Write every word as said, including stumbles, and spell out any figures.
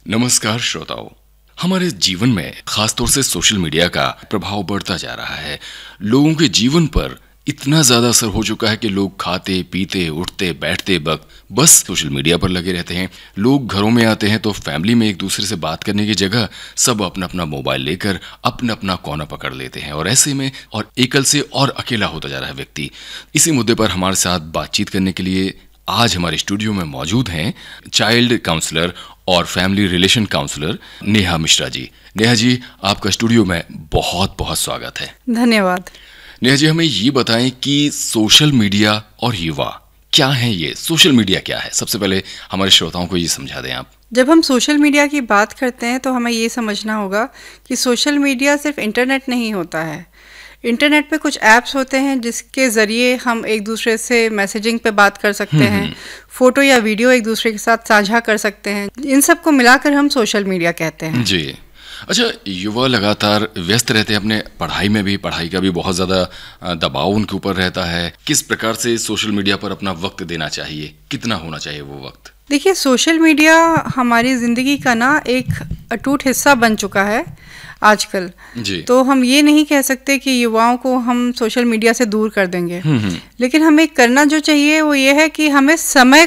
नमस्कार श्रोताओं, हमारे जीवन में खासतौर से सोशल मीडिया का प्रभाव बढ़ता जा रहा है। लोगों के जीवन पर इतना ज्यादा असर हो चुका है कि लोग खाते पीते उठते बैठते वक्त बस सोशल मीडिया पर लगे रहते हैं। लोग घरों में आते हैं तो फैमिली में एक दूसरे से बात करने की जगह सब अपना अपना मोबाइल लेकर अपना अपना कोना पकड़ लेते हैं और ऐसे में और एकल से और अकेला होता जा रहा है व्यक्ति। इसी मुद्दे पर हमारे साथ बातचीत करने के लिए आज हमारे स्टूडियो में मौजूद हैं चाइल्ड काउंसलर और family relation counsellor Neha Mishra ji. Neha ji, आपका स्टूडियो में बहुत बहुत स्वागत है। धन्यवाद। नेहा जी, हमें ये बताएं कि सोशल मीडिया और युवा क्या है। ये सोशल मीडिया क्या है? सबसे पहले हमारे श्रोताओं को ये समझा दें आप। जब हम सोशल मीडिया की बात करते हैं तो हमें ये समझना होगा कि सोशल मीडिया सिर्फ इंटरनेट नहीं होता है। इंटरनेट पे कुछ ऐप्स होते हैं जिसके ज़रिए हम एक दूसरे से मैसेजिंग पे बात कर सकते हैं, फ़ोटो या वीडियो एक दूसरे के साथ साझा कर सकते हैं। इन सब को मिलाकर हम सोशल मीडिया कहते हैं। जी। अच्छा, युवा लगातार व्यस्त रहते हैं अपने पढ़ाई में भी, पढ़ाई का भी बहुत ज़्यादा दबाव उनके ऊपर रहता है। किस प्रकार से सोशल मीडिया पर अपना वक्त देना चाहिए, कितना होना चाहिए वो वक्त? देखिए, सोशल मीडिया हमारी ज़िंदगी का ना एक अटूट हिस्सा बन चुका है आजकल। जी। तो हम ये नहीं कह सकते कि युवाओं को हम सोशल मीडिया से दूर कर देंगे, लेकिन हमें करना जो चाहिए वो ये है कि हमें समय